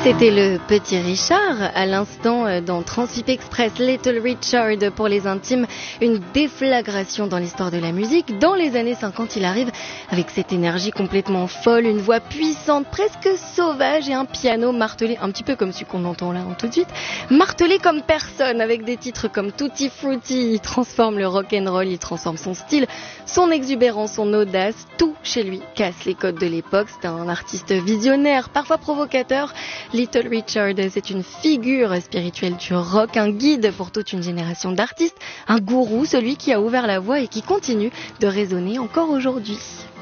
C'était le petit Richard, à l'instant dans Transip Express, Little Richard pour les intimes, une déflagration dans l'histoire de la musique. Dans les années 50, il arrive avec cette énergie complètement folle, une voix puissante, presque sauvage et un piano martelé, un petit peu comme celui qu'on entend là tout de suite, martelé comme personne, avec des titres comme Tutti Frutti. Il transforme le rock'n'roll, il transforme son style, son exubérance, son audace, tout chez lui casse les codes de l'époque. C'est un artiste visionnaire, parfois provocateur. Little Richard, c'est une figure spirituelle du rock, un guide pour toute une génération d'artistes, un gourou, celui qui a ouvert la voie et qui continue de résonner encore aujourd'hui.